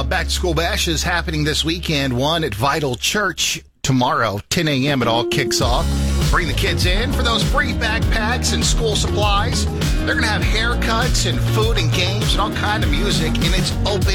Back to School Bash is happening this weekend. One at Vital Church tomorrow, 10 a.m. It all kicks off. Bring the kids in for those free backpacks and school supplies. They're going to have haircuts and food and games and all kind of music, and it's open